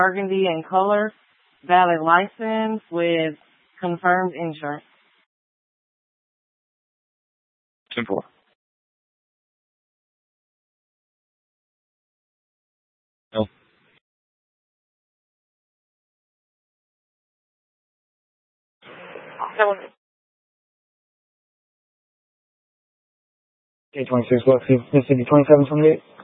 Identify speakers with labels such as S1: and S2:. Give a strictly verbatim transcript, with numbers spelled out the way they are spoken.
S1: burgundy in color, valid license with confirmed insurance.
S2: Simple. No.
S3: K twenty-six, Mississippi twenty-seven twenty-eight.